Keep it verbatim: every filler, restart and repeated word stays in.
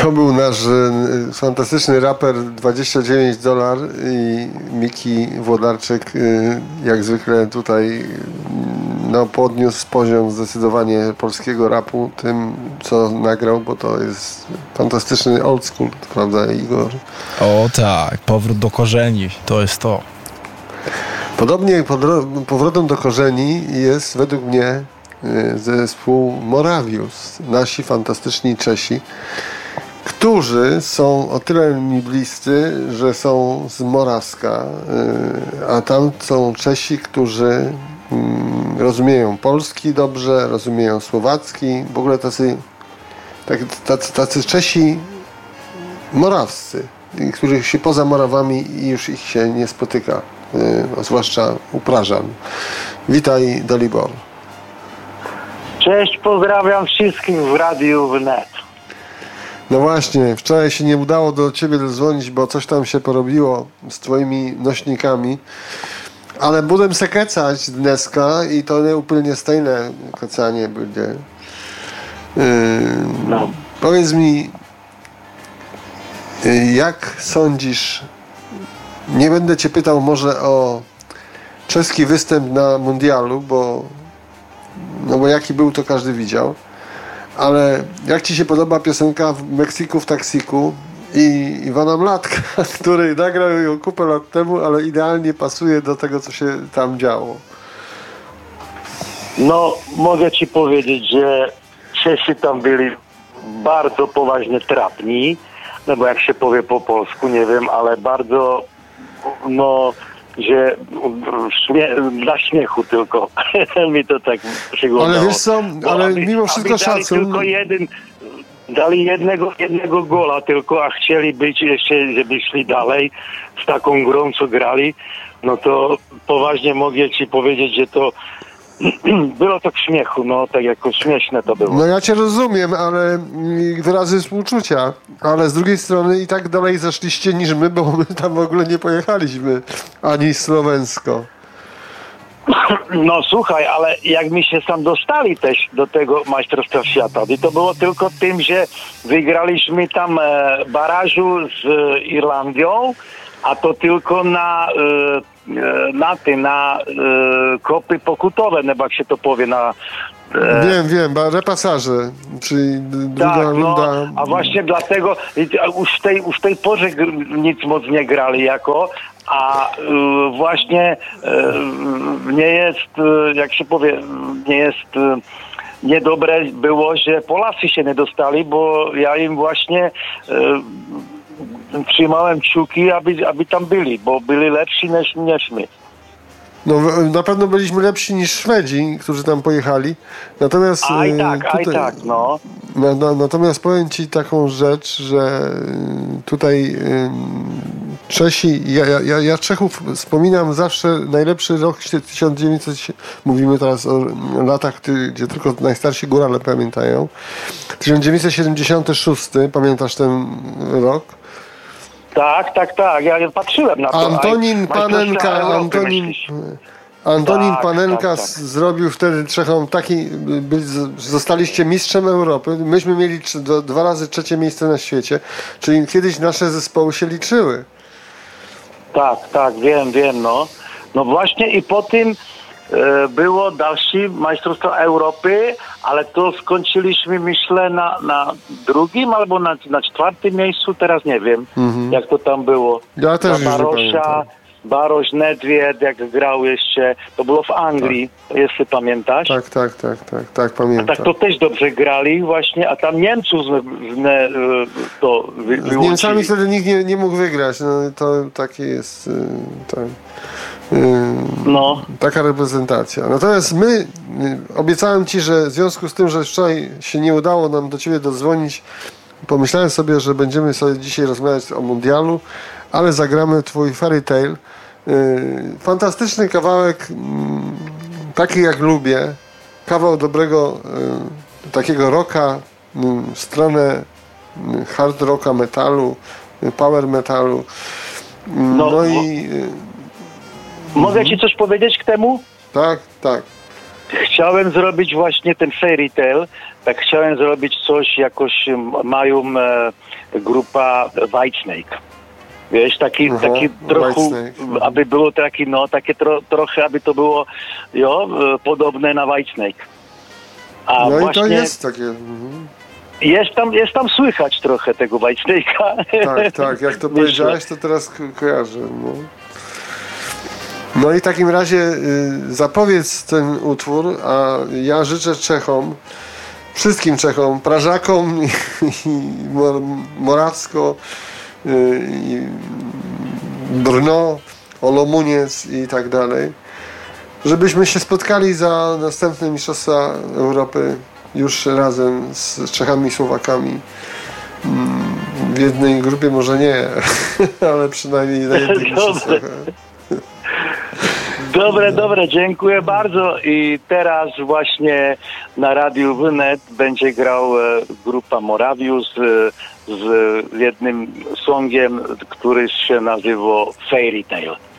To był nasz y, fantastyczny raper dwadzieścia dziewięć dolar i Miki Włodarczyk y, jak zwykle tutaj y, no, podniósł poziom zdecydowanie polskiego rapu tym, co nagrał, bo to jest fantastyczny old school, prawda, Igor? O tak, powrót do korzeni, to jest to. Podobnie podro- powrotem do korzeni jest według mnie y, zespół Moravius, nasi fantastyczni Czesi, którzy są o tyle mi bliscy, że są z Morawska, a tam są Czesi, którzy rozumieją polski dobrze, rozumieją słowacki, w ogóle tacy, tacy, tacy Czesi morawscy, których się poza Morawami już ich się nie spotyka, zwłaszcza u Prażan. Witaj, Dalibor. Cześć, pozdrawiam wszystkich w Radiu Wnet. No właśnie, wczoraj się nie udało do ciebie dodzwonić, bo coś tam się porobiło z twoimi nośnikami, ale budem se kecać dneska i to nie upylnie stajne kecanie będzie. Yy, no. Powiedz mi, jak sądzisz, nie będę cię pytał może o czeski występ na mundialu, bo no bo jaki był, to każdy widział. Ale jak ci się podoba piosenka w Meksyku w taksiku i Iwana Mlatka, który nagrał ją kupę lat temu, ale idealnie pasuje do tego, co się tam działo? No, mogę ci powiedzieć, że Czesi tam byli bardzo poważnie trapni, no bo jak się powie po polsku, nie wiem, ale bardzo, no, że śmie- dla śmiechu tylko mi to tak przyglądało. Ale wiesz co, ale aby, mimo wszystko szacun. Tylko jeden, dali jednego, jednego gola tylko, a chcieli być jeszcze, żeby szli dalej z taką grą, co grali, no to poważnie mogę ci powiedzieć, że to było to k śmiechu, no tak jako śmieszne to było. No ja cię rozumiem, ale wyrazy współczucia, ale z drugiej strony i tak dalej zaszliście niż my, bo my tam w ogóle nie pojechaliśmy ani słowensko. No słuchaj, ale jak my się tam dostali też do tego Majstrovstwa Świata, to było tylko tym, że wygraliśmy tam e, barażu z e, Irlandią, a to tylko na e, na ty, na e, kopy pokutowe, no jak się to powie, na... E... Wiem, wiem, repasaże, czyli druga tak, runda... No, a właśnie dlatego już w tej, już w tej porze nic mocno nie grali jako, a e, właśnie e, nie jest, jak się powie, nie jest... E, niedobre było, że Polacy się nie dostali, bo ja im właśnie e, trzymałem kciuki, aby, aby tam byli, bo byli lepsi niż, niż my. No na pewno byliśmy lepsi niż Szwedzi, którzy tam pojechali. Natomiast a i tak, tutaj, a i tak, no. Na, na, natomiast powiem ci taką rzecz, że tutaj Czesi, ja, ja, ja Czechów wspominam zawsze najlepszy rok tysiąc dziewięćset, mówimy teraz o latach, gdzie tylko najstarsi górale pamiętają. tysiąc dziewięćset siedemdziesiąty szósty, pamiętasz ten rok? Tak, tak, tak. Ja patrzyłem na to. Antonin Panenka, Antonin, Antonin tak, Panenka tak, tak. zrobił wtedy Czechom taki, by, zostaliście mistrzem Europy. Myśmy mieli trzy, do, dwa razy trzecie miejsce na świecie, czyli kiedyś nasze zespoły się liczyły. Tak, tak, wiem, wiem, no. No właśnie i po tym e, było dalszy Mistrzostwo Europy, ale to skończyliśmy, myślę, na, na drugim albo na, na czwartym miejscu, teraz nie wiem, mhm. jak to tam było. Ja też już Barosia, Baroś, Nedvěd, jak grał jeszcze, to było w Anglii, tak. Jeśli pamiętasz? Tak, tak, tak, tak, tak, pamiętam. A tak to też dobrze grali właśnie, a tam Niemców ne, to wy, z Niemcami wtedy nikt nie, nie mógł wygrać, no to takie jest tak, no. taka reprezentacja. Natomiast my, obiecałem ci, że w związku z tym, że wczoraj się nie udało nam do ciebie dodzwonić, pomyślałem sobie, że będziemy sobie dzisiaj rozmawiać o mundialu, ale zagramy twój Fairy Tale. Fantastyczny kawałek, taki jak lubię, kawał dobrego takiego rocka, w stronę hard rocka, metalu, power metalu. No, no i... Mogę ci coś powiedzieć k temu? Tak, tak. Chciałem zrobić właśnie ten fairy tale, tak chciałem zrobić coś, jakoś mają e, grupa Whitesnake. Wiesz, taki, Aha, taki trochę, Whitesnake. aby było taki, no, takie tro, trochę, aby to było, jo, e, podobne na Whitesnake. A No właśnie i to jest takie... Mhm. jest tam, jest tam słychać trochę tego Whitesnake'a. Tak, tak, jak to Wyszło. powiedziałeś, to teraz ko- kojarzę. No. No i w takim razie y, zapowiedz ten utwór, a ja życzę Czechom, wszystkim Czechom, Prażakom i, i Mor, Morawsko, y, i Brno, Olomuniec i tak dalej, żebyśmy się spotkali za następne Mistrzostwa Europy już razem z Czechami i Słowakami. W jednej grupie może nie, ale przynajmniej na jednych mistrzostwach. Dobre, dobre, dziękuję bardzo i teraz właśnie na Radiu Wnet będzie grał e, grupa Moravius e, z jednym songiem, który się nazywa Fairy Tale.